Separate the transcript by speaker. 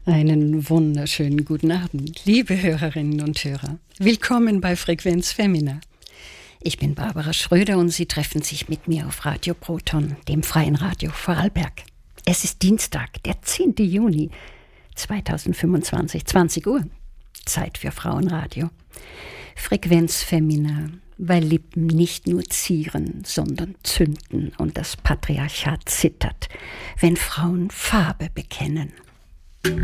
Speaker 1: Einen wunderschönen guten Abend, liebe Hörerinnen und Hörer. Willkommen bei Frequenz Femina. Ich bin Barbara Schröder und Sie treffen sich mit mir auf Radio Proton, dem freien Radio Vorarlberg. Es ist Dienstag, der 10. Juni 2025, 20 Uhr. Zeit für Frauenradio. Frequenz Femina, weil Lippen nicht nur zieren, sondern zünden und das Patriarchat zittert, wenn Frauen Farbe bekennen.